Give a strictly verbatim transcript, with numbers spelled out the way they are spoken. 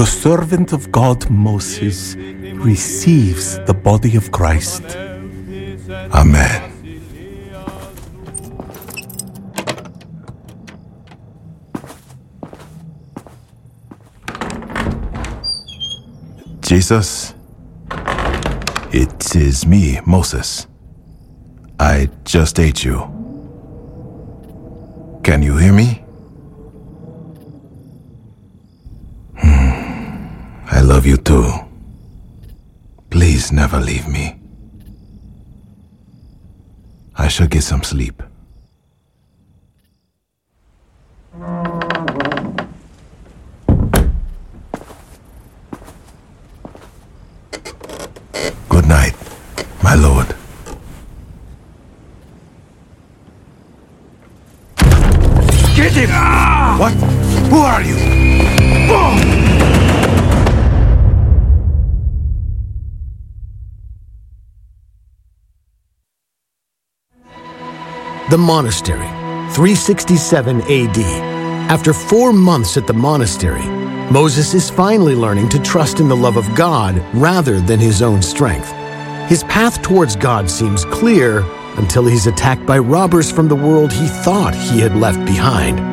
the servant of God Moses receives the body of Christ. Amen. Jesus, it is me, Moses. I just ate you. Can you hear me? Hmm. I love you too. Please never leave me. I shall get some sleep. Good night, my lord. Get him! What? Who are you? The monastery, three sixty-seven A D. After four months at the monastery, Moses is finally learning to trust in the love of God rather than his own strength. His path towards God seems clear until he's attacked by robbers from the world he thought he had left behind.